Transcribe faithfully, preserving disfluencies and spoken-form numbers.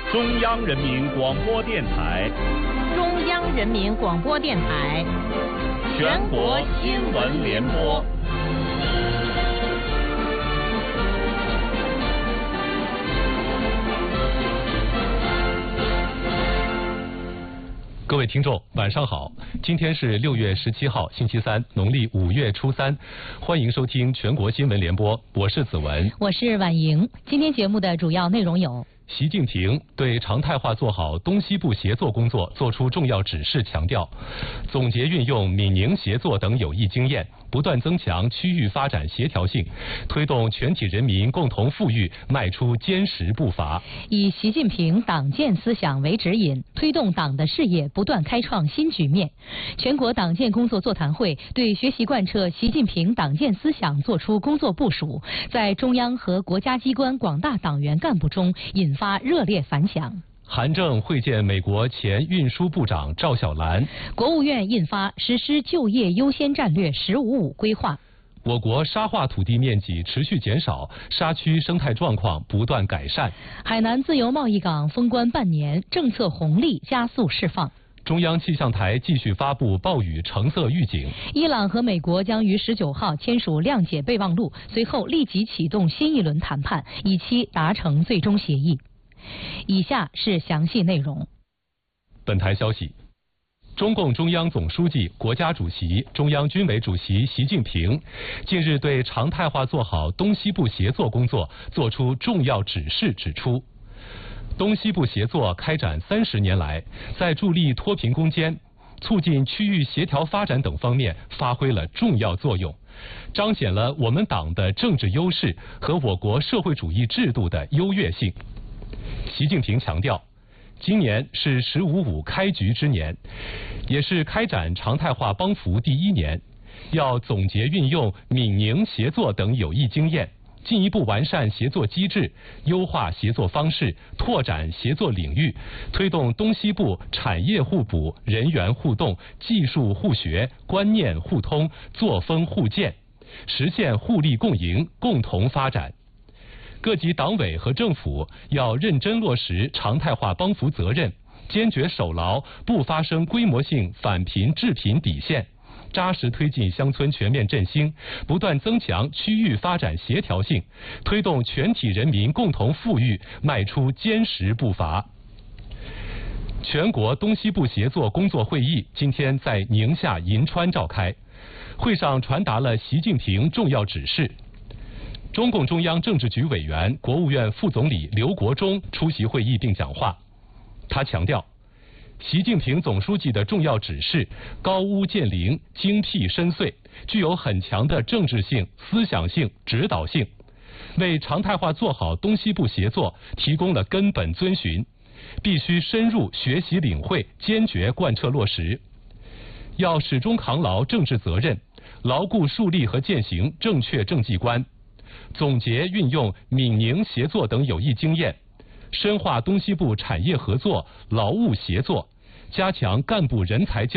中央人民广播电台， 中央人民广播电台， 全国新闻联播。 各位听众，晚上好！今天是六月十七号，星期三，农历五月初三，欢迎收听全国新闻联播，我是子文， 我是婉莹。今天节目的主要内容有： 习近平对常态化做好东西部协作工作作出重要指示，强调总结运用闽宁协作等有益经验，不断增强区域发展协调性，推动全体人民共同富裕迈出坚实步伐。 以习近平党建思想为指引，推动党的事业不断开创新局面。全国党建工作座谈会对学习贯彻习近平党建思想作出工作部署，在中央和国家机关广大党员干部中引发热烈反响。 韩正会见美国前运输部长赵小兰。 国务院印发实施就业优先战略“十五五”规划。 我国沙化土地面积持续减少，沙区生态状况不断改善。 海南自由贸易港封关半年，政策红利加速释放。 中央气象台继续发布暴雨橙色预警。 伊朗和美国将于十九号签署谅解备忘录，随后立即启动新一轮谈判，以期达成最终协议。以下是详细内容。 本台消息，中共中央总书记、国家主席、中央军委主席习近平近日对常态化做好东西部协作工作作出重要指示，指出，东西部协作开展三十年来，在助力脱贫攻坚、促进区域协调发展等方面发挥了重要作用，彰显了我们党的政治优势和我国社会主义制度的优越性。习近平强调，今年是“十五五”开局之年，也是开展常态化帮扶第一年，要总结运用闽宁协作等有益经验，进一步完善协作机制，优化协作方式，拓展协作领域，推动东西部产业互补、人员互动、技术互学、观念互通、作风互鉴，实现互利共赢、共同发展。各级党委和政府要认真落实常态化帮扶责任，坚决守牢不发生规模性反贫致贫底线，扎实推进乡村全面振兴，不断增强区域发展协调性，推动全体人民共同富裕迈出坚实步伐。全国东西部协作工作会议今天在宁夏银川召开，会上传达了习近平重要指示。中共中央政治局委员、国务院副总理刘国中出席会议并讲话。他强调，习近平总书记的重要指示高屋建瓴、精辟深邃，具有很强的政治性、思想性、指导性，为常态化做好东西部协作提供了根本遵循，必须深入学习领会，坚决贯彻落实。要始终扛牢政治责任，牢固树立和践行正确政绩观，总结运用闽宁协作等有益经验，深化东西部产业合作、劳务协作，加强干部人才教育。